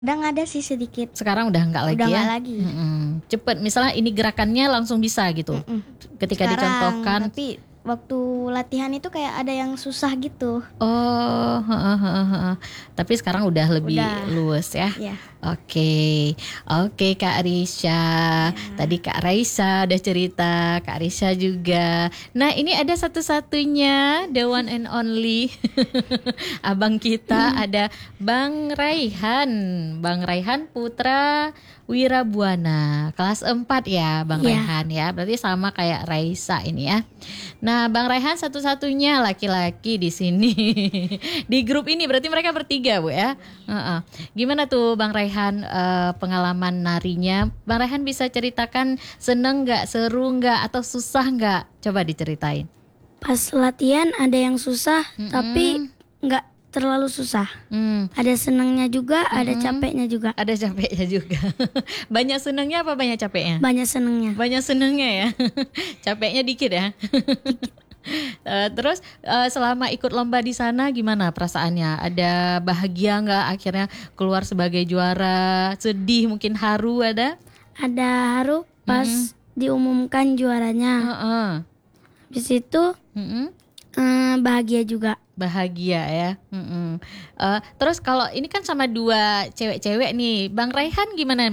Udah nggak ada sih sedikit. Sekarang udah nggak lagi Udah ya? nggak lagi. Cepet, misalnya ini gerakannya langsung bisa gitu. Ketika Sekarang, dicontohkan. tapi waktu latihan itu kayak ada yang susah gitu. Oh, tapi sekarang udah lebih luwes ya. Iya. Oke Kak Risha. Tadi Kak Raisa udah cerita, Kak Risha juga. Nah ini ada satu-satunya, the one and only abang kita, ada Bang Raihan. Bang Raihan Putra Wirabuana, kelas 4 ya Bang Raihan ya. Berarti sama kayak Raisa ini ya. Nah Bang Raihan satu-satunya laki-laki di sini di grup ini, berarti mereka bertiga Bu ya. Gimana tuh Bang Raihan pengalaman narinya? Bang Raihan bisa ceritakan seneng nggak, seru nggak, atau susah nggak? Coba diceritain. Pas latihan ada yang susah, tapi nggak terlalu susah. Ada senangnya juga, ada capeknya juga. Ada capeknya juga. Banyak senangnya apa banyak capeknya? Banyak senangnya. Banyak senangnya ya. Capeknya dikit ya. Terus selama ikut lomba di sana gimana perasaannya? Ada bahagia nggak akhirnya keluar sebagai juara? Sedih, mungkin haru ada? Ada haru pas diumumkan juaranya. Habis itu bahagia juga. Bahagia ya. Terus kalau ini kan sama dua cewek-cewek nih, Bang Raihan gimana?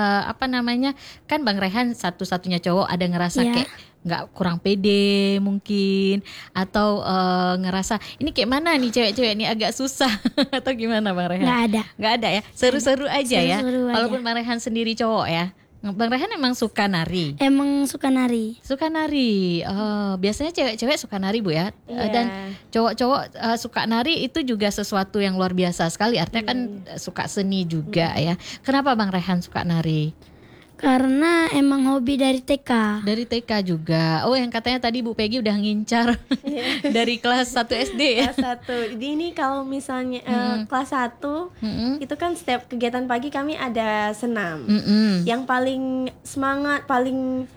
Kan Bang Raihan satu-satunya cowok, ada ngerasa kayak nggak kurang pede mungkin, atau ngerasa ini kayak mana nih cewek-cewek ini agak susah atau gimana Bang Raihan? Nggak ada Ya, seru-seru aja ya. Seru-seru aja. Walaupun Bang Raihan sendiri cowok ya. Bang Raihan emang suka nari? Emang suka nari. Suka nari. Biasanya cewek-cewek suka nari Bu ya. Dan cowok-cowok suka nari itu juga sesuatu yang luar biasa sekali. Artinya kan suka seni juga ya. Kenapa Bang Raihan suka nari? Karena emang hobi dari TK. Dari TK juga. Oh, yang katanya tadi Bu Peggy udah ngincar dari kelas 1 SD ya. Kelas 1. Jadi ini kalau misalnya kelas 1 itu kan setiap kegiatan pagi kami ada senam. Yang paling semangat, paling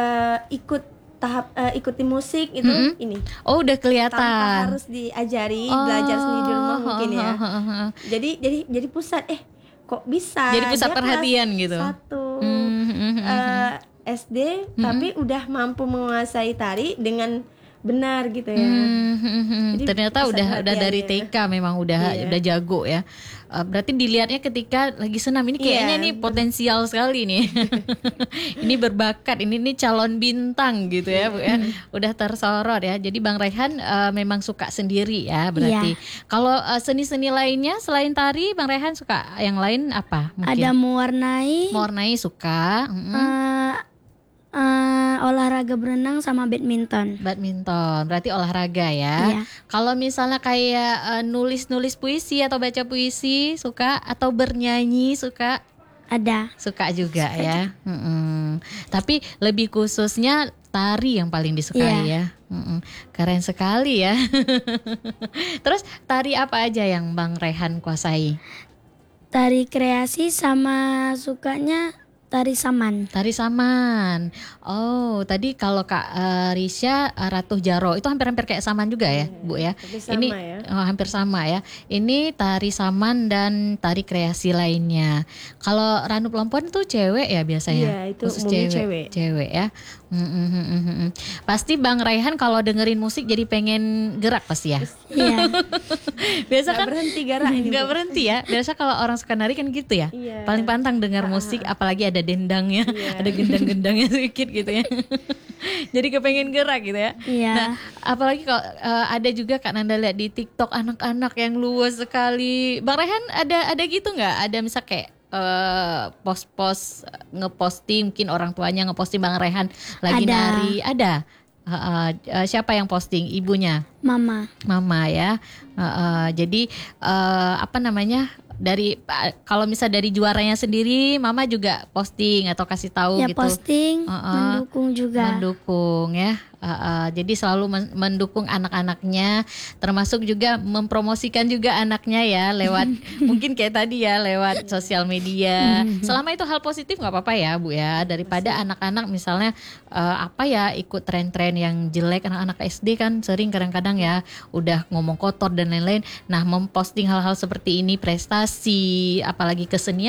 ikuti musik itu ini. Oh, udah kelihatan. Tanpa harus diajari, belajar sendiri di rumah mungkin ya. Jadi pusat kok bisa. Jadi pusat dia perhatian gitu. SD tapi udah mampu menguasai tari dengan benar gitu ya. Jadi ternyata udah dari TK memang udah jago ya. Berarti dilihatnya ketika lagi senam, ini kayaknya nih potensial sekali nih. Ini berbakat, ini nih calon bintang gitu ya Bu ya. Udah tersorot ya. Jadi Bang Raihan memang suka sendiri ya berarti. Kalau seni-seni lainnya selain tari, Bang Raihan suka yang lain apa? Mungkin? Ada mewarnai. Mewarnai suka. Olahraga berenang sama badminton. Badminton, berarti olahraga ya. Iya. Kalau misalnya kayak nulis-nulis puisi atau baca puisi suka, atau bernyanyi suka? Ada. Suka juga ya. Tapi lebih khususnya tari yang paling disukai ya. Keren sekali ya. Terus tari apa aja yang Bang Raihan kuasai? Tari kreasi sama sukanya tari saman. Tari saman. Oh, tadi kalau Kak Risha Ratu Jaro itu hampir-hampir kayak saman juga ya, Bu ya. Ini hampir sama ya. Ini tari saman dan tari kreasi lainnya. Kalau Ranu Pelompoan itu cewek ya biasanya. Iya, itu khusus cewek. Cewek ya. Pasti Bang Raihan kalau dengerin musik jadi pengen gerak pasti ya. Iya. Biasa kan berhenti gerak ini. Nggak berhenti ya. Biasa kalau orang suka nari kan gitu ya. Iya. Paling pantang dengar musik, apalagi ada dendangnya, ada gendang-gendangnya sedikit gitu ya. Jadi kepengen gerak gitu ya. Iya. Nah, apalagi kalau ada juga Kak Nanda lihat di TikTok anak-anak yang luas sekali. Bang Raihan ada gitu nggak? Ada misal kayak post-post ngeposting, mungkin orang tuanya ngeposting Bang Raihan lagi nari. Ada. Siapa yang posting? Ibunya? Mama ya. Jadi dari kalau misal dari juaranya sendiri, Mama juga posting atau kasih tahu gitu. Ya posting, mendukung juga. Mendukung ya. Jadi selalu mendukung anak-anaknya, termasuk juga mempromosikan juga anaknya ya lewat mungkin kayak tadi ya lewat sosial media. Selama itu hal positif nggak apa-apa ya Bu ya, daripada anak-anak misalnya ikut tren-tren yang jelek. Anak-anak SD kan sering kadang-kadang ya udah ngomong kotor dan lain-lain. Nah, memposting hal-hal seperti ini, prestasi apalagi kesenian